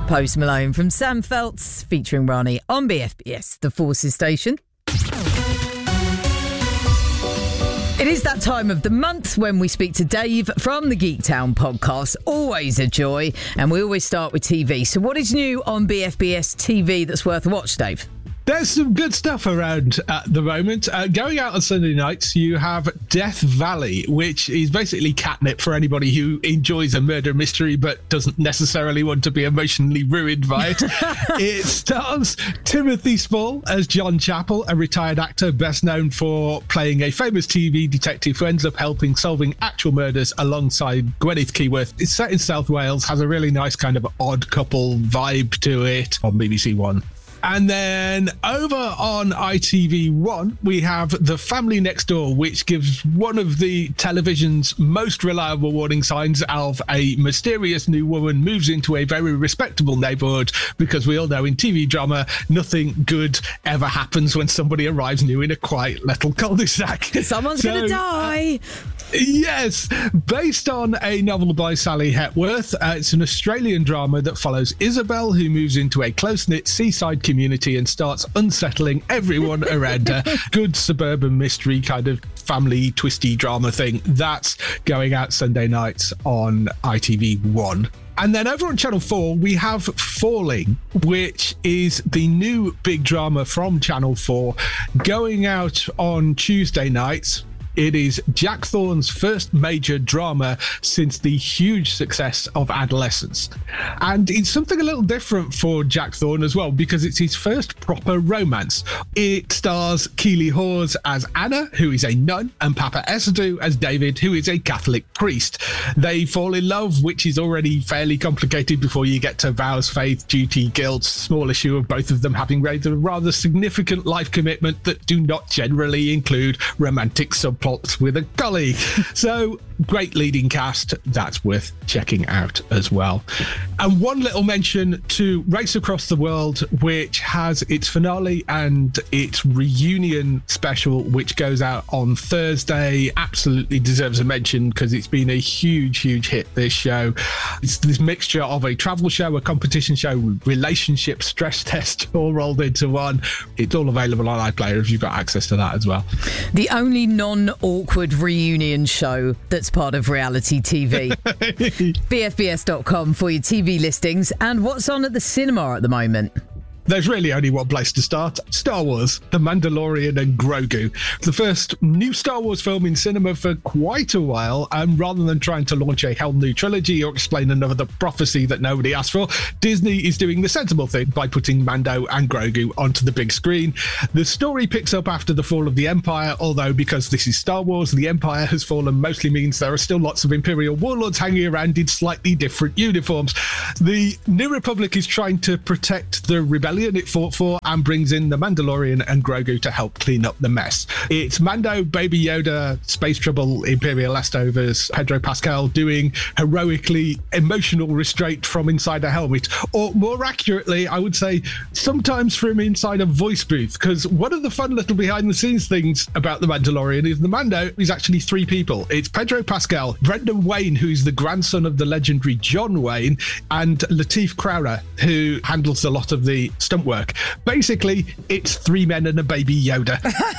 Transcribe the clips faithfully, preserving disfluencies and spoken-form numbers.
Post Malone from Sam Feltz featuring Rani on B F B S, the Forces station. It is that time of the month when we speak to Dave from the Geektown podcast. Always a joy. And we always start with T V. So what is new on B F B S T V that's worth a watch, Dave? There's some good stuff around at the moment. Uh, going out on Sunday nights, you have Death Valley, which is basically catnip for anybody who enjoys a murder mystery but doesn't necessarily want to be emotionally ruined by it. It stars Timothy Spall as John Chappell, a retired actor best known for playing a famous T V detective who ends up helping solving actual murders alongside Gwyneth Keyworth. It's set in South Wales, has a really nice kind of odd couple vibe to it on B B C One. And then over on I T V one, we have The Family Next Door, which gives one of the television's most reliable warning signs of a mysterious new woman moves into a very respectable neighbourhood, because we all know in T V drama, nothing good ever happens when somebody arrives new in a quiet little cul-de-sac. Someone's so, going to die. Uh, Yes, based on a novel by Sally Hepworth. Uh, it's an Australian drama that follows Isabel, who moves into a close-knit seaside community and starts unsettling everyone around her. Good suburban mystery kind of family twisty drama thing. That's going out Sunday nights on I T V one. And then over on Channel four, we have Falling, which is the new big drama from Channel four, going out on Tuesday nights. It is Jack Thorne's first major drama since the huge success of Adolescence. And it's something a little different for Jack Thorne as well, because it's his first proper romance. It stars Keely Hawes as Anna, who is a nun, and Papa Esadu as David, who is a Catholic priest. They fall in love, which is already fairly complicated before you get to vows, faith, duty, guilt, small issue of both of them having made a rather significant life commitment that do not generally include romantic subplots with a colleague. So great leading cast, that's worth checking out as well. And one little mention to Race Across the World, which has its finale and its reunion special, which goes out on Thursday. Absolutely deserves a mention because it's been a huge, huge hit, this show. It's this mixture of a travel show, a competition show, relationship stress test, all rolled into one. It's all available on iPlayer if you've got access to that as well. The only non-awkward reunion show that's part of reality T V. B F B S dot com for your T V listings and what's on at the cinema at the moment. There's really only one place to start. Star Wars, The Mandalorian and Grogu. The first new Star Wars film in cinema for quite a while, and rather than trying to launch a whole new trilogy or explain another prophecy that nobody asked for, Disney is doing the sensible thing by putting Mando and Grogu onto the big screen. The story picks up after the fall of the Empire, although because this is Star Wars, the Empire has fallen mostly means there are still lots of Imperial warlords hanging around in slightly different uniforms. The New Republic is trying to protect the rebellion it fought for and brings in the Mandalorian and Grogu to help clean up the mess. It's Mando, Baby Yoda, Space Trouble, Imperial Leftovers, Pedro Pascal doing heroically emotional restraint from inside a helmet, or more accurately, I would say sometimes from inside a voice booth, because one of the fun little behind the scenes things about the Mandalorian is the Mando is actually three people. It's Pedro Pascal, Brendan Wayne, who's the grandson of the legendary John Wayne, and Lateef Crowder, who handles a lot of the stunt work. Basically, it's three men and a baby Yoda.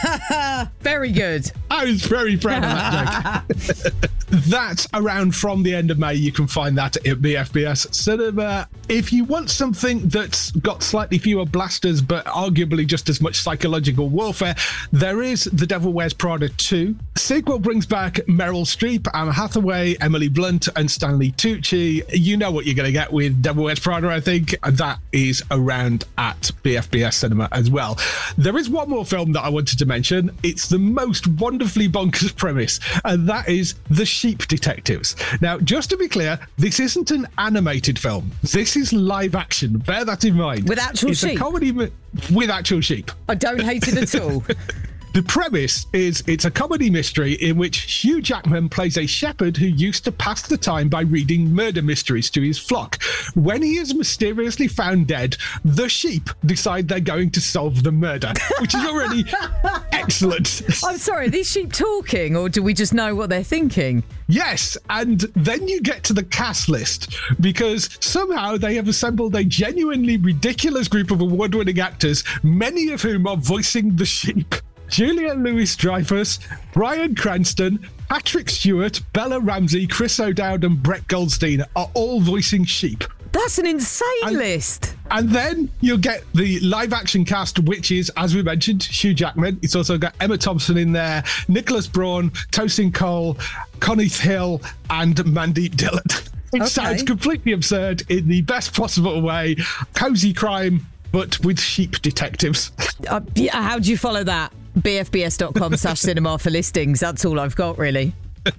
Very good. I was very proud of that joke. That's around from the end of May. You can find that at B F B S Cinema. If you want something that's got slightly fewer blasters, but arguably just as much psychological warfare, there is The Devil Wears Prada two. The sequel brings back Meryl Streep, Anne Hathaway, Emily Blunt, and Stanley Tucci. You know what you're going to get with Devil Wears Prada, I think. That is around at B F B S Cinema as well. There is one more film that I wanted to mention. It's the most wonderfully bonkers premise, and that is The Sheep Detectives. Now, just to be clear, this isn't an animated film. This is live action. Bear that in mind. With actual it's sheep? It's a comedy mi- with actual sheep. I don't hate it at all. The premise is it's a comedy mystery in which Hugh Jackman plays a shepherd who used to pass the time by reading murder mysteries to his flock. When he is mysteriously found dead, the sheep decide they're going to solve the murder, which is already Excellent. I'm sorry, are these sheep talking, or do we just know what they're thinking? Yes, and then you get to the cast list, because somehow they have assembled a genuinely ridiculous group of award-winning actors, many of whom are voicing the sheep. Julia Louis-Dreyfus, Bryan Cranston, Patrick Stewart, Bella Ramsey, Chris O'Dowd and Brett Goldstein are all voicing sheep. That's an insane and, list. And then you'll get the live-action cast, which is, as we mentioned, Hugh Jackman. It's also got Emma Thompson in there, Nicholas Braun, Tosin Cole, Connie Hill and Mandeep Dillon. It Okay. sounds completely absurd in the best possible way. Cozy crime, but with sheep detectives. Uh, yeah, how do you follow that? B F B S dot com slash cinema for listings. That's all I've got, really.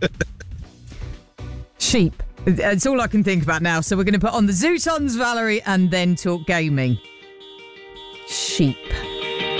Sheep. It's all I can think about now. So we're going to put on the Zootons, Valerie, and then talk gaming. Sheep.